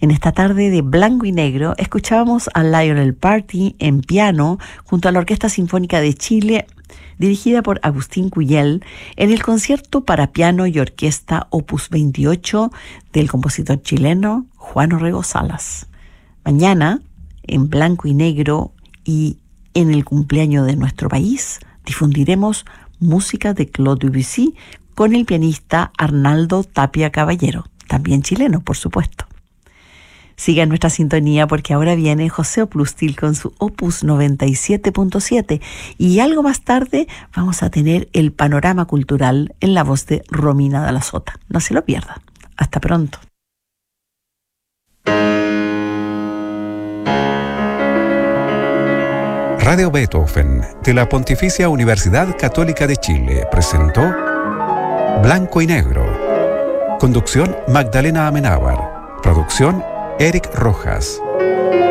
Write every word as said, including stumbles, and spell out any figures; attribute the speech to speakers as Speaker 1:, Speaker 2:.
Speaker 1: En esta tarde de blanco y negro escuchábamos a Lionel Party en piano junto a la Orquesta Sinfónica de Chile, dirigida por Agustín Cuyel, en el concierto para piano y orquesta opus veintiocho del compositor chileno Juan Orrego Salas. Mañana, en blanco y negro y en el cumpleaños de nuestro país, difundiremos música de Claude Debussy con el pianista Arnaldo Tapia Caballero, también chileno, por supuesto. Siga nuestra sintonía porque ahora viene José Oplustil con su Opus noventa y siete punto siete y algo más tarde vamos a tener el panorama cultural en la voz de Romina Dalla Sota. No se lo pierdan. Hasta pronto.
Speaker 2: Radio Beethoven de la Pontificia Universidad Católica de Chile presentó Blanco y Negro. Conducción Magdalena Amenábar. Producción Eric Rojas.